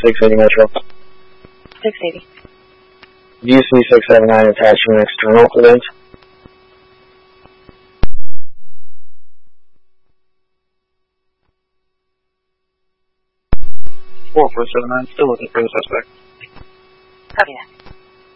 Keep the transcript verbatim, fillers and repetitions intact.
six eighty Metro. six eighty. D C six seven nine attaching external event. four four seven nine, still looking for the suspect. Copy that.